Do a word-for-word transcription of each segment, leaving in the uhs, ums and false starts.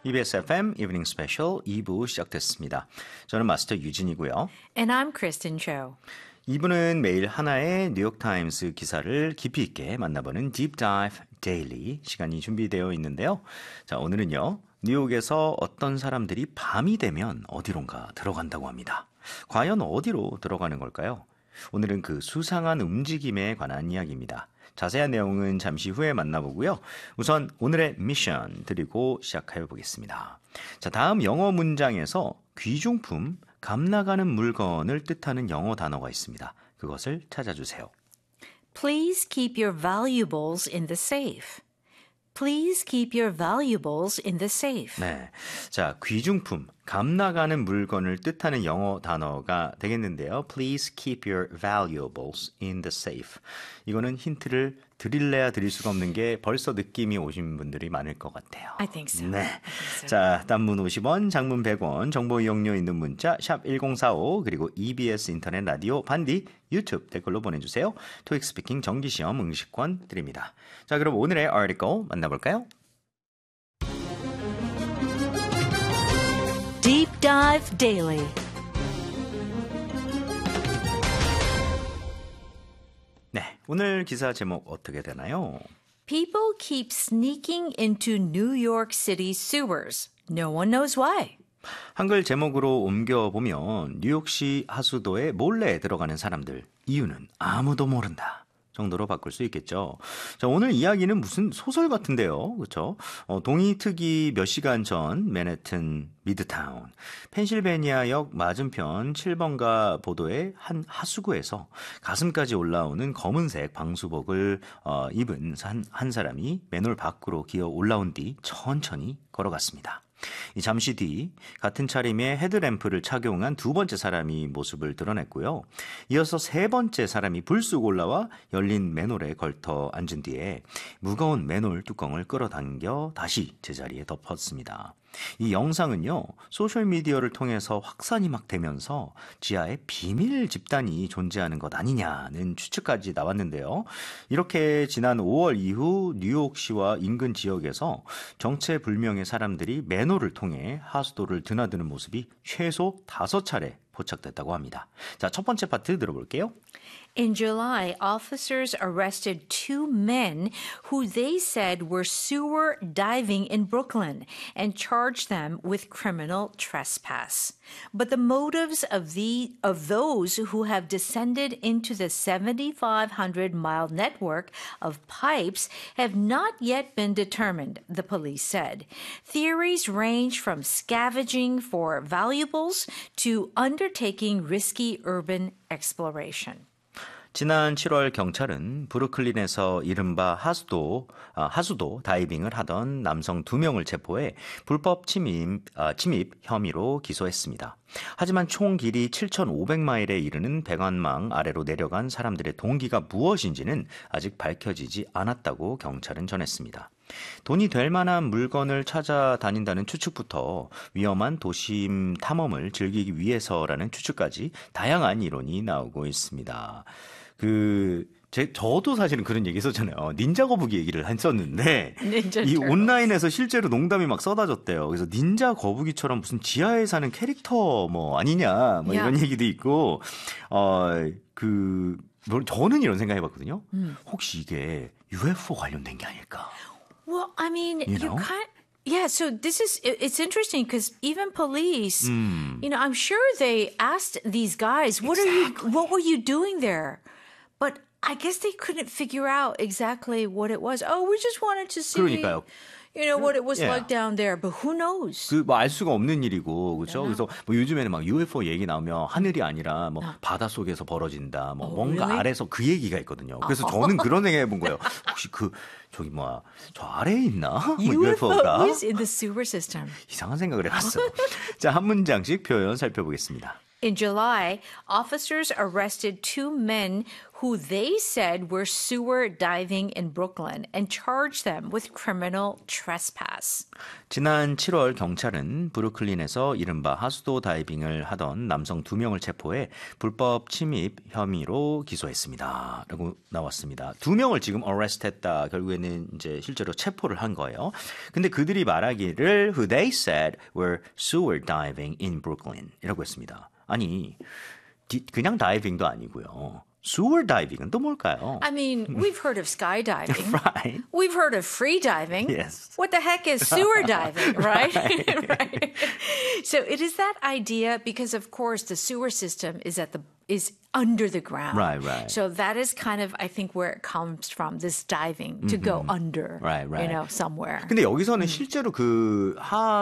이비에스 에프엠 이브닝 스페셜 이 부 시작됐습니다. 저는 마스터 유진이고요. And I'm Kristen Cho. 이 부는 매일 하나의 뉴욕타임스 기사를 깊이 있게 만나보는 Deep Dive Daily 시간이 준비되어 있는데요. 자, 오늘은요. 뉴욕에서 어떤 사람들이 밤이 되면 어디론가 들어간다고 합니다. 과연 어디로 들어가는 걸까요? 오늘은 그 수상한 움직임에 관한 이야기입니다. 자세한 내용은 잠시 후에 만나보고요. 우선 오늘의 미션 드리고 시작해 보겠습니다. 자, 다음 영어 문장에서 귀중품, 값나가는 물건을 뜻하는 영어 단어가 있습니다. 그것을 찾아주세요. Please keep your valuables in the safe. Please keep your valuables in the safe. 네, 자, 귀중품, 값나가는 물건을 뜻하는 영어 단어가 되겠는데요. Please keep your valuables in the safe. 이거는 힌트를 드릴래야 드릴 수가 없는 게 벌써 느낌이 오신 분들이 많을 것 같아요. I think so. 네. I think so. 자, 단문 오십 원, 장문 백 원, 정보 이용료 있는 문자 샵 일공사오 그리고 이비에스 인터넷 라디오 반디 유튜브 댓글로 보내주세요. 토익 스피킹 정기시험 응시권 드립니다. 자, 그럼 오늘의 article 만나볼까요? Deep Dive Daily. 네, 오늘 기사 제목 어떻게 되나요? People keep sneaking into New York City sewers. No one knows why. 한글 제목으로 옮겨보면 뉴욕시 하수도에 몰래 들어가는 사람들, 이유는 아무도 모른다 정도로 바꿀 수 있겠죠. 자, 오늘 이야기는 무슨 소설 같은데요. 그렇죠? 어, 동이 트기 몇 시간 전 맨해튼 미드타운, 펜실베니아역 맞은편 칠 번가 보도의 한 하수구에서 가슴까지 올라오는 검은색 방수복을 어, 입은 한, 한 사람이 맨홀 밖으로 기어 올라온 뒤 천천히 걸어갔습니다. 이 잠시 뒤 같은 차림의 헤드램프를 착용한 두 번째 사람이 모습을 드러냈고요. 이어서 세 번째 사람이 불쑥 올라와 열린 맨홀에 걸터 앉은 뒤에 무거운 맨홀 뚜껑을 끌어당겨 다시 제자리에 덮었습니다. 이 영상은요, 소셜미디어를 통해서 확산이 막 되면서 지하에 비밀 집단이 존재하는 것 아니냐는 추측까지 나왔는데요. 이렇게 지난 오월 이후 뉴욕시와 인근 지역에서 정체불명의 사람들이 맨홀을 통해 하수도를 드나드는 모습이 최소 다섯 차례 포착됐다고 합니다. 자, 첫 번째 파트 들어볼게요. In July, officers arrested two men who they said were sewer diving in Brooklyn and charged them with criminal trespass. But the motives of the of those who have descended into the seventy-five hundred mile network of pipes have not yet been determined, the police said. Theories range from scavenging for valuables to undertaking risky urban exploration. 지난 칠월 경찰은 브루클린에서 이른바 하수도, 아, 하수도 다이빙을 하던 남성 두 명을 체포해 불법 침입, 아, 침입 혐의로 기소했습니다. 하지만 총 길이 칠천오백 마일에 이르는 배관망 아래로 내려간 사람들의 동기가 무엇인지는 아직 밝혀지지 않았다고 경찰은 전했습니다. 돈이 될 만한 물건을 찾아다닌다는 추측부터 위험한 도심 탐험을 즐기기 위해서라는 추측까지 다양한 이론이 나오고 있습니다. 그, 제, 저도 사실은 그런 얘기 했었잖아요. 닌자 거북이 얘기를 했었는데, 이 온라인에서 실제로 농담이 막 쏟아졌대요. 그래서 닌자 거북이처럼 무슨 지하에 사는 캐릭터 뭐 아니냐, 뭐 이런 yeah. 얘기도 있고, 어, 그, 저는 이런 생각 해봤거든요. 음. 혹시 이게 유에프오 관련된 게 아닐까? Well, I mean, you, you know? kind yeah, so this is, it's interesting because even police, mm. you know, I'm sure they asked these guys, what exactly. are you, what were you doing there? But I guess they couldn't figure out exactly what it was. Oh, we just wanted to see, 그러니까요. you know, what it was yeah. like down there. But who knows? 그 뭐 알 수가 없는 일이고, 그렇죠? Yeah. 그래서 뭐 요즘에는 막 유에프오 얘기 나오면 하늘이 아니라 뭐 yeah. 바다 속에서 벌어진다, 뭐 oh, 뭔가 really? 아래서 그 얘기가 있거든요. 그래서 저는 그런 생각 해본 거예요. 혹시 그 저기 뭐야 저 아래에 있나? 뭐 유에프오가 U F Os in the sewer system. 이상한 생각을 해봤어요. 자, 한 문장씩 표현 살펴보겠습니다. In July, officers arrested two men who they said were sewer diving in Brooklyn and charged them with criminal trespass. 지난 칠월 경찰은 브루클린에서 이른바 하수도 다이빙을 하던 남성 두 명을 체포해 불법 침입 혐의로 기소했습니다. 라고 나왔습니다. 두 명을 지금 arrest했다. 결국에는 이제 실제로 체포를 한 거예요. 근데 그들이 말하기를 who they said were sewer diving in Brooklyn 이라고 했습니다. 아니, 디, 그냥 다이빙도 아니고요. sewer diving은 또 뭘까요? I mean, we've heard of skydiving. Right. We've heard of free diving. Yes. What the heck is sewer diving, right? right? So it is that idea because, of course, the sewer system is at the is under the ground. Right, right. So that is kind of, I think, where it comes from. This diving to go under, Right, right. you know, somewhere. 근데 여기서는 실제로 그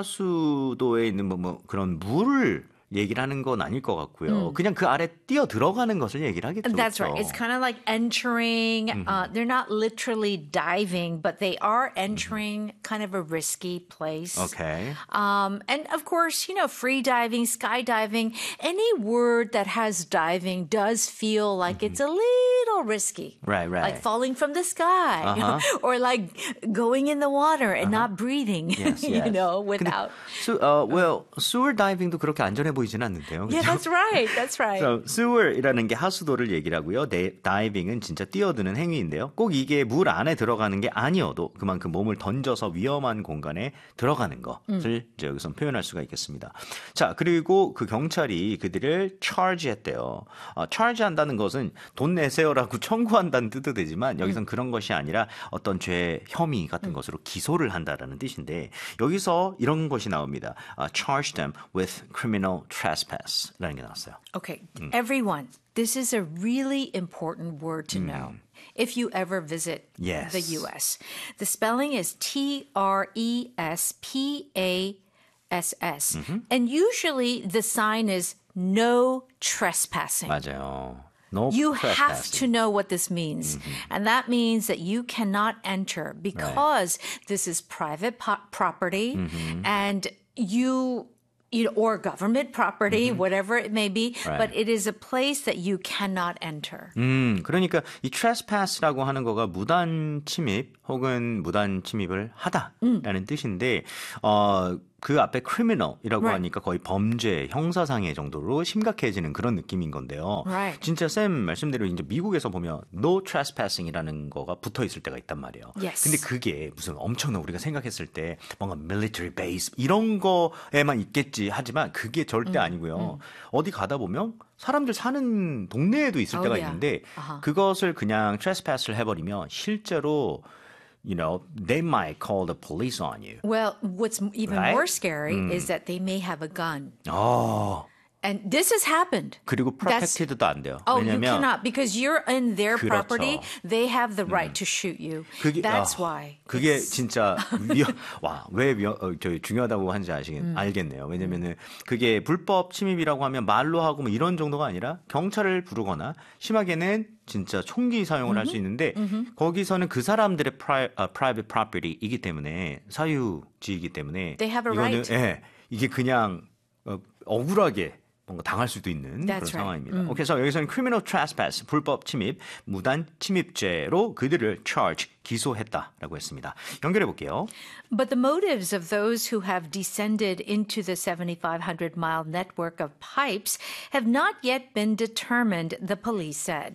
하수도에 있는 뭐, 뭐 그런 물을 얘기를 하는 건 아닐 것 같고요. 그냥 그 아래 뛰어 들어가는 것을 얘기를 하겠죠. That's 그렇죠? right. It's kind of like entering. Mm-hmm. Uh, they're not literally diving, but they are entering mm-hmm. kind of a risky place. Okay. Um, and of course, you know, free diving, skydiving, any word that has diving does feel like mm-hmm. it's a little risky. Right, right. Like falling from the sky, Uh-huh. you know, or like going in the water and Uh-huh. not breathing, Yes, you yes. know, without. So, uh, well, sewer diving도 그렇게 안전해 보이지는 않는데요. Yeah, 그렇죠? that's right. That's right. So, sewer이라는 게 하수도를 얘기를 하고요. 다이빙은 진짜 뛰어드는 행위인데요. 꼭 이게 물 안에 들어가는 게 아니어도 그만큼 몸을 던져서 위험한 공간에 들어가는 것을 이제 여기서 표현할 수가 있겠습니다. 자, 그리고 그 경찰이 그들을 charge했대요. 어, charge한다는 것은 돈 내세요라고 청구한다는 뜻도 되지만 여기선 그런 것이 아니라 어떤 죄 혐의 같은 것으로 기소를 한다라는 뜻인데 여기서 이런 것이 나옵니다. Uh, charge them with criminal trespass라는 게 나왔어요. Okay, everyone, this is a really important word to know if you ever visit Yes. the U S. The spelling is T R E S P A S S. And usually the sign is no trespassing. 맞아요. No You have trespassing. to know what this means. And that means that you cannot enter because this is private po- property and you you know, or government property, whatever it may be, Right. but it is a place that you cannot enter. 음, 그러니까 이 trespass라고 하는 거가 무단 침입 혹은 무단 침입을 하다라는 뜻인데 어, 그 앞에 criminal이라고 Right. 하니까 거의 범죄, 형사상해 정도로 심각해지는 그런 느낌인 건데요. Right. 진짜 쌤 말씀대로 이제 미국에서 보면 no trespassing이라는 거가 붙어 있을 때가 있단 말이에요. Yes. 근데 그게 무슨 엄청난 우리가 생각했을 때 뭔가 military base 이런 거에만 있겠지 하지만 그게 절대 아니고요. 어디 가다 보면 사람들 사는 동네에도 있을 Oh, 때가 yeah. 있는데 Uh-huh. 그것을 그냥 trespass를 해버리면 실제로 you know, they might call the police on you. Well, what's even Right? more scary is that they may have a gun. 어, And this has happened. 그리고 That's- protected도 안 돼요. Oh, you 왜냐면 cannot because you're in their 그렇죠. property. They have the right to shoot you. 그게, That's 아, why. 그게 it's- 진짜 위험, 와, 왜 위험, 어, 저 중요하다고 하는지 아시겠, 알겠네요. 왜냐면은 그게 불법 침입이라고 하면 말로 하고 뭐 이런 정도가 아니라 경찰을 부르거나 심하게는 진짜 총기 사용을 할 수 있는데 거기서는 그 사람들의 프라이, 아, private property이기 때문에 사유지이기 때문에 They have a 이거는 right. 예, 이게 그냥 어, 억울하게 뭔가 당할 수도 있는 그런 That's right. 상황입니다. 그래서 여기서는 criminal trespass, 불법 침입, 무단 침입죄로 그들을 charge, 기소했다라고 했습니다. 연결해 볼게요. But the motives of those who have descended into the seventy-five hundred mile network of pipes have not yet been determined, the police said.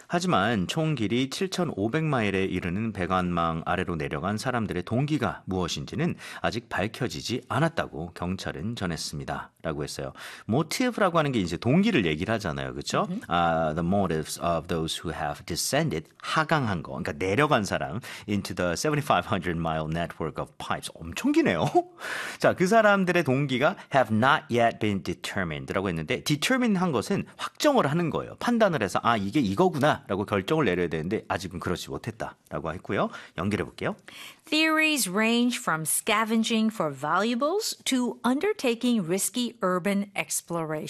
하지만 총 길이 칠천오백 마일에 이르는 배관망 아래로 내려간 사람들의 동기가 무엇인지는 아직 밝혀지지 않았다고 경찰은 전했습니다. 라고 했어요. motive라고 하는 게 이제 동기를 얘기를 하잖아요. 그렇죠? Mm-hmm. Uh, the motives of those who have descended, 하강한 거. 그러니까 내려간 사람 into the seventy-five hundred mile network of pipes. 엄청 기네요. 자, 그 사람들의 동기가 have not yet been determined 라고 했는데 determine 한 것은 확정을 하는 거예요. 판단을 해서 아, 이게 이거구나 라고 결정을 내려야 되는데 아직은 그렇지 못했다라고 했고요. 연결해 볼게요. Theories range from scavenging for valuables to undertaking risky urban exploration.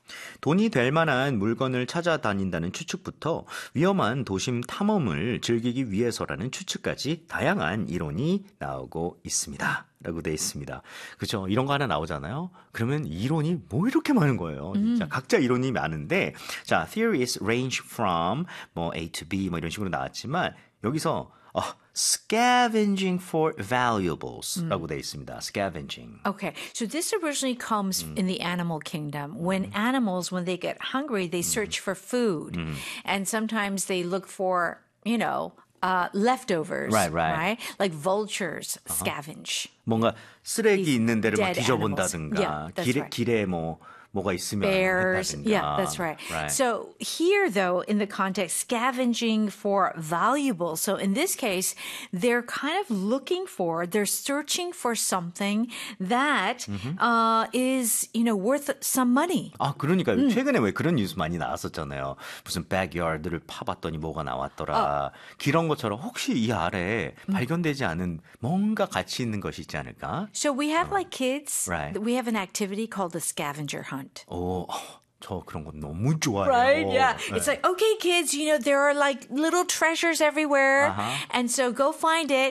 돈이 될 만한 물건을 찾아다닌다는 추측부터 위험한 도심 탐험을 즐기기 위해서라는 추측까지 다양한 이론이 나오고 있습니다. 라고 돼 있습니다. 그죠? 이런 거 하나 나오잖아요. 그러면 이론이 뭐 이렇게 많은 거예요. 진짜 음. 각자 이론이 많은데, 자, theories range from 뭐 A to B 뭐 이런 식으로 나왔지만 여기서 어, scavenging for valuables라고 돼 있습니다. scavenging. Okay, so this originally comes in the animal kingdom. When animals, when they get hungry, they search for food. And sometimes they look for, you know, uh, leftovers. Right, right. Like vultures scavenge. 뭔가 쓰레기 있는 데를 막 dead 뒤져본다든가, animals. Yeah, that's 길에, right. 길에 뭐 뭐가 있으면 Bears. 했다든가. Yeah, that's right. right. So here, though, in the context, scavenging for valuables. So in this case, they're kind of looking for, they're searching for something that uh, is, you know, worth some money. 아, 그러니까요. 최근에 왜 그런 뉴스 많이 나왔었잖아요. 무슨 백야드를 파봤더니 뭐가 나왔더라. 이런 것처럼 혹시 이 아래에 발견되지 않은 뭔가 가치 있는 것이 있지 않을까? So we have like kids, Right. we have an activity called the scavenger hunt. 오, 저 그런 거 너무 좋아해요. Right? Yeah. 네. It's like, okay, kids, you know, there are like little treasures everywhere. Uh-huh. And so go find it.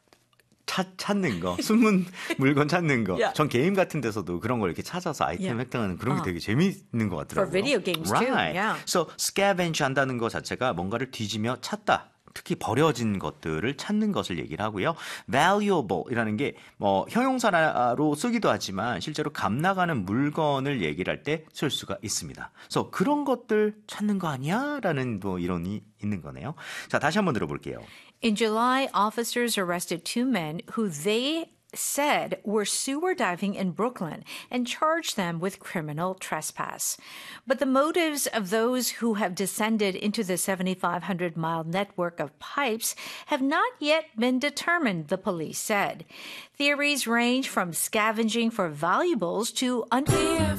찾, 찾는 거, 숨은 물건 찾는 거. Yeah. 전 게임 같은 데서도 그런 걸 이렇게 찾아서 아이템 Yeah. 획득하는 그런 게 되게 재미있는 것 같더라고요. For video games too, right. yeah. So scavenge 한다는 것 자체가 뭔가를 뒤지며 찾다. 특히 버려진 것들을 찾는 것을 얘기를 하고요. valuable이라는 게 뭐 형용사로 쓰기도 하지만 실제로 값 나가는 물건을 얘기를 할 때 쓸 수가 있습니다. 그래서 그런 것들 찾는 거 아니야? 라는 뭐 이론이 있는 거네요. 자, 다시 한번 들어볼게요. In July, officers arrested two men who they said were sewer diving in Brooklyn and charged them with criminal trespass. But the motives of those who have descended into the seventy-five hundred mile network of pipes have not yet been determined, the police said. Theories range from scavenging for valuables to un-